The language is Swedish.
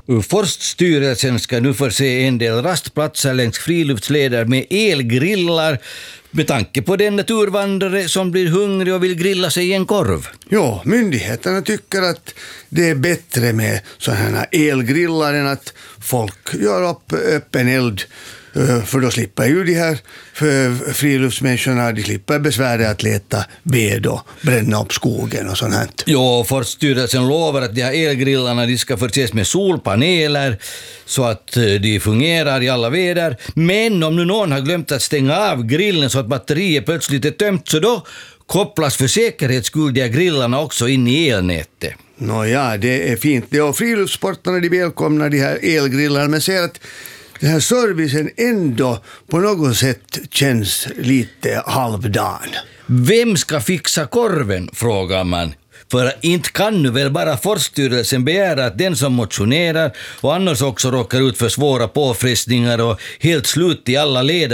Forststyrelsen ska nu förse en del rastplatser längs friluftsleder med elgrillar med tanke på den naturvandrare som blir hungrig och vill grilla sig i en korv. Ja, myndigheterna tycker att det är bättre med sådana här elgrillar än att folk gör upp öppen eld. För då slipper ju de här friluftsmänniskorna, de slipper besväret att leta ved och bränna upp skogen och sånt här. Ja, Forststyrelsen lovar att de här elgrillarna de ska förses med solpaneler så att de fungerar i alla väder. Men om nu någon har glömt att stänga av grillen så att batteriet plötsligt är tömt, så då kopplas för säkerhets skull de här grillarna också in i elnätet. Nåja, det är fint. Ja, friluftssportarna de välkomnar de här elgrillarna, men ser att den här servicen ändå på något sätt känns lite halvdan. Vem ska fixa korven, frågar man. För inte kan nu väl bara Forststyrelsen begära att den som motionerar och annars också råkar ut för svåra påfrestningar och helt slut i alla leder